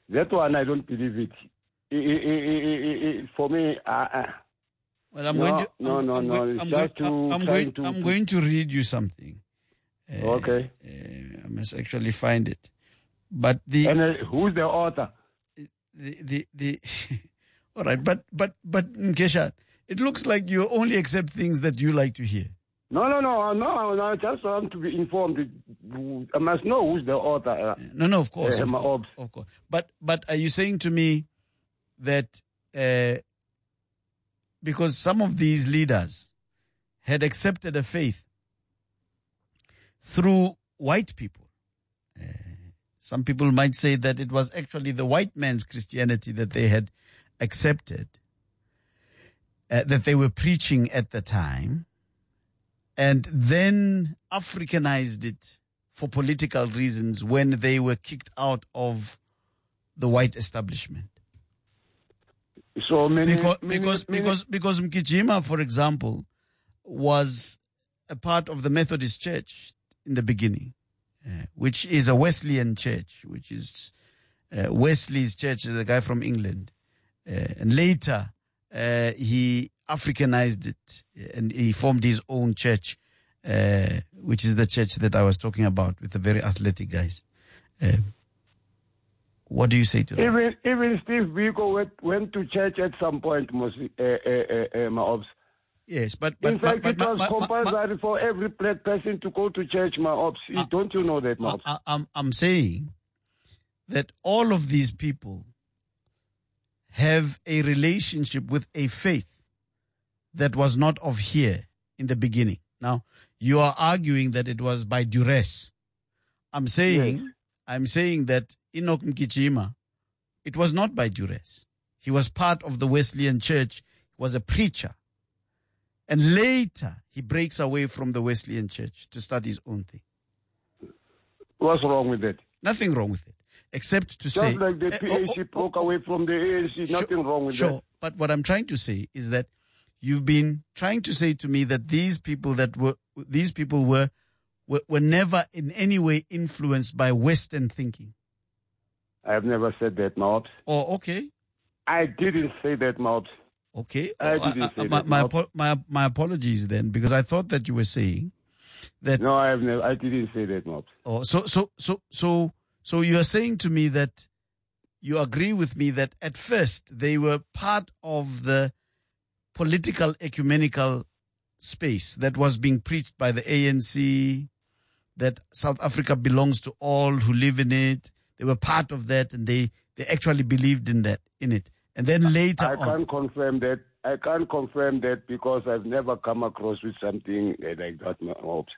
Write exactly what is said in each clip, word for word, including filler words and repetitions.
That one, I don't believe it. I, I, I, I, I, for me, uh, uh, well, I'm no, going to, no, I'm, no, I'm no. Going, It's I'm, just going, to I'm, trying going, to. I'm to, going to read you something. Uh, okay. Uh, I must actually find it. But the and uh, who's the author? The the the. All right, but but but Nkesha, it looks like you only accept things that you like to hear. No, no, no, no, no. I just want to be informed. I must know who's the author. Uh, no, no, of course, uh, of, course of course. But but are you saying to me that uh, because some of these leaders had accepted a faith through white people, uh, some people might say that it was actually the white man's Christianity that they had accepted, uh, that they were preaching at the time, and then Africanized it for political reasons when they were kicked out of the white establishment. So many, because many, because many, because because Mkijima, for example, was a part of the Methodist Church in the beginning, uh, which is a Wesleyan church, which is uh, Wesley's church, is a guy from England. Uh, and later, uh, he Africanized it and he formed his own church, uh, which is the church that I was talking about with the very athletic guys. Uh, what do you say to that? Even even Steve Biko went, went to church at some point, mostly, uh, uh, uh, uh, Yes, but, but in fact, but, it but, was but, compulsory but, for every black person to go to church, my ops. Uh, Don't you know that, my ops? I, I'm I'm saying that all of these people have a relationship with a faith that was not of here in the beginning. Now, you are arguing that it was by duress. I'm saying, yes. I'm saying that Enoch Mkijima, it was not by duress. He was part of the Wesleyan church. He was a preacher. And later, he breaks away from the Wesleyan church to start his own thing. What's wrong with that? Nothing wrong with it. Except to Just say... Just like the P A C uh, oh, oh, broke oh, away from the A N C, sure, nothing wrong with sure. that. Sure, but what I'm trying to say is that you've been trying to say to me that these people that were... These people were, were, were never in any way influenced by Western thinking. I have never said that, Mobs. Oh, okay. I didn't say that, Mobs. Okay. I oh, didn't I, say I, that, my, my, my, my apologies then, because I thought that you were saying that... No, I have never... I didn't say that, Mobs. Oh, so, so, so, so... So you are saying to me that you agree with me that at first they were part of the political ecumenical space that was being preached by the A N C, that South Africa belongs to all who live in it. They were part of that and they, they actually believed in that, in it. And then later I on... can't confirm that. I can't confirm that because I've never come across with something like that, Mobs.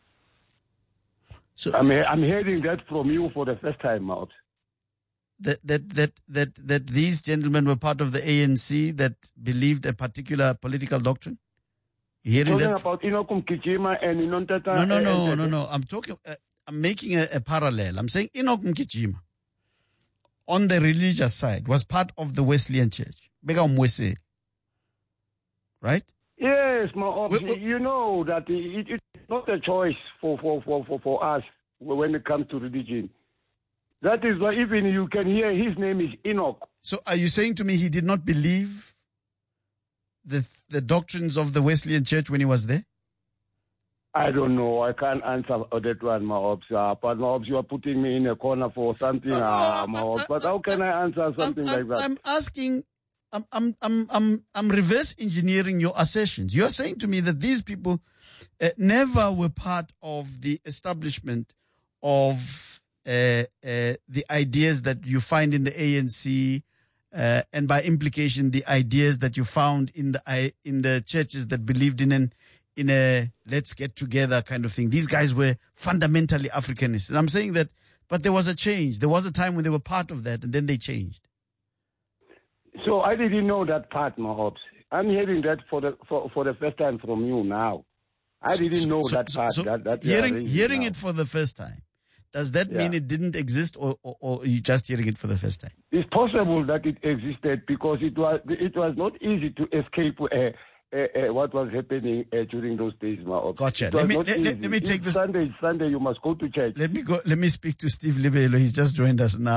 So I'm I'm hearing that from you for the first time, Mobs. That that that that that these gentlemen were part of the A N C that believed a particular political doctrine. You hearing talking that? About Enoch Mkijima and Inontata. No, no, no, no, no. I'm talking. Uh, I'm making a, a parallel. I'm saying Enoch Mkijima, on the religious side, was part of the Wesleyan Church. Bega Mwese. Right? Yes, my we, we, you know that it, it, it's not a choice for, for, for, for, for us when it comes to religion. That is why even you can hear his name is Enoch. So are you saying to me he did not believe the the doctrines of the Wesleyan Church when he was there? I don't know. I can't answer that one, my Ops. Uh, but my Ops, you are putting me in a corner for something, no, no, uh, my Ops. But how can I answer something I'm, like that? I'm asking... I'm, I'm, I'm, I'm, I'm reverse engineering your assertions. You're saying to me that these people uh, never were part of the establishment of uh, uh, the ideas that you find in the A N C, uh, and by implication, the ideas that you found in the in the churches that believed in an in a let's get together kind of thing. These guys were fundamentally Africanists, and I'm saying that. But there was a change. There was a time when they were part of that, and then they changed. So I didn't know that part, Mahops. I'm hearing that for the for, for the first time from you now. I didn't so, know so, that part. So that, that hearing hearing now. it for the first time, does that yeah. mean it didn't exist, or, or, or are you just hearing it for the first time? It's possible that it existed because it was it was not easy to escape uh, uh, uh, what was happening uh, during those days, Mahops. Gotcha. Let me let, let, let me take if this. Sunday, Sunday, you must go to church. Let me go. Let me speak to Steve Libelo. He's just joined us now.